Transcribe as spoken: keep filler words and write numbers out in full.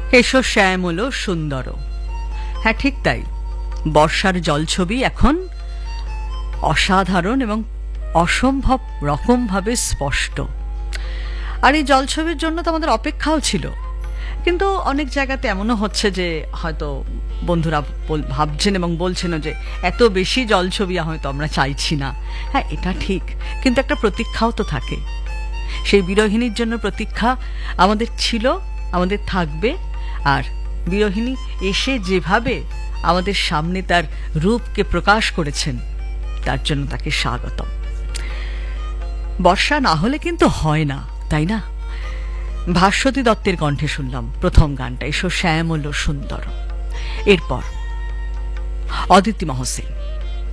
এসো শ্যামল সুন্দর। হ্যাঁ, ঠিক তাই। বর্ষার জলছবি এখন অসাধারণ এবং অসম্ভব রকমভাবে স্পষ্ট। আর এই জলছবির জন্য তো আমাদের অপেক্ষাও ছিল, কিন্তু অনেক জায়গাতে এমনও হচ্ছে যে হয়তো বন্ধুরা ভাবছেন এবং বলছেন যে এত বেশি জলছবি হয়তো আমরা চাইছি না। হ্যাঁ, এটা ঠিক, কিন্তু একটা প্রতীক্ষাও তো থাকে। সেই বিরহিণীর জন্য প্রতীক্ষা আমাদের ছিল, আমাদের থাকবে। আর বিরহিণী এসে যেভাবে আমাদের সামনে তার রূপকে প্রকাশ করেছেন, তার জন্য তাকে স্বাগতম। বর্ষা না হলে কিন্তু হয় না, তাই না? ভাস্বতী দত্তের কণ্ঠে শুনলাম প্রথম গানটা, এসো শ্যামল সুন্দর। এরপর অদিতি মহসিন।